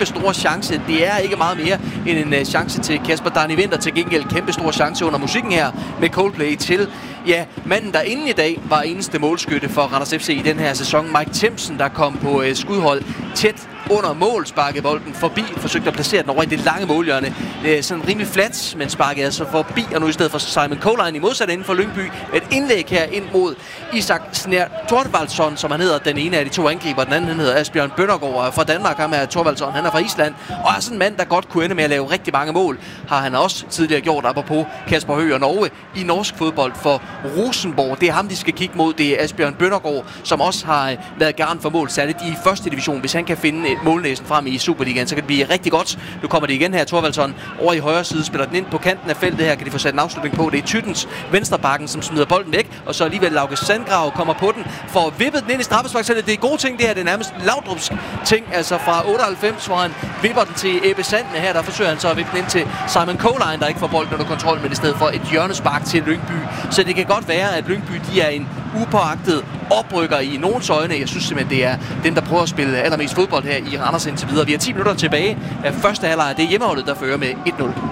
kæmpe store chance. Det er ikke meget mere end en chance til Kasper Darni Winther. Til gengæld kæmpe stor chance under musikken her med Coldplay til, ja, manden der inden i dag var eneste målskytte for Randers FC i den her sæson. Mike Themsen, der kom på skudhold tæt under mål, sparkede bolden forbi, forsøgte at placere den over i det lange målhjørne. Sådan rimelig flat, men sparkede altså forbi, og nu i stedet for Simon Colijn i modsat ende for Lyngby. Et indlæg her ind mod Isak Snær Thorvaldsson, som han hedder, den ene af de to angriber. Den anden han hedder Asbjørn Bøndergaard fra Danmark. Ham er Thorvaldsson, han er fra Island, og er sådan en mand, der godt kunne ende med at lave rigtig mange mål. Har han også tidligere gjort, apropos Kasper Høgh og Norge, i norsk fodbold for Rosenborg. Det er ham, de skal kigge mod. Det er Asbjørn Bøndergaard, som også har været garant for mål, særligt i første division. Hvis han kan finde målnæsen frem i Superligaen, så kan det blive rigtig godt. Nu kommer det igen her, Thorvaldsson over i højre side, spiller den ind på kanten af feltet her, kan de få sat en afslutning på. Det er Tyttens venstrebakken, som smider bolden væk, og så alligevel Lauke Sandgrav kommer på den, for at vippe den ind i straffesparksfeltet. Det er gode ting, det her. Det er nærmest Laudrupsk ting, altså fra 98, hvor han vipper den til Ebbe Sandene her, der forsøger han så at vippe den ind til Simon Colijn, der ikke får bolden under kontrol, men i stedet for et hjørnespark til Lyngby. Så det kan godt være, at Lyngby, de er en upåagtet oprykker i nogens øjne. Jeg synes simpelthen, det er dem, der prøver at spille allermest fodbold her i Randers indtil videre. Vi har 10 minutter tilbage af første halvleg. Det er hjemmeholdet, der fører med 1-0.